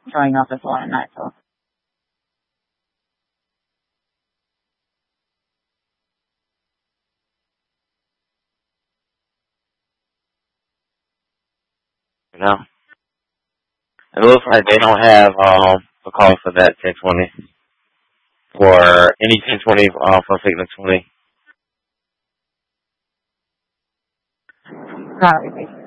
showing up as well at night. So You know, it looks like they don't have a call for that 1020 for any 1020 for Signal 20. not really.